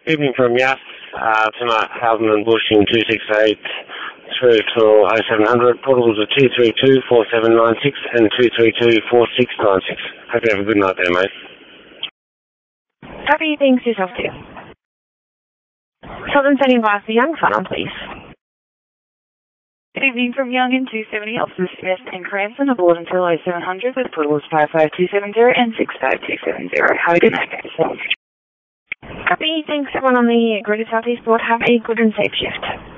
Evening from Yass, tonight Howden and Bushing 268 through to 0700, portables are 232-4796 and 232-4696. Hope you have a good night there, mate. Happy things yourself too. Southern Setting by the Young Funnel, please. Good evening from Young and 270, Officer Smith and Cranston aboard until 0700 with portables 55270 and 65270. Have a good night, guys. Happy thanks everyone on the Greater Southeast Board. Have a good and safe shift.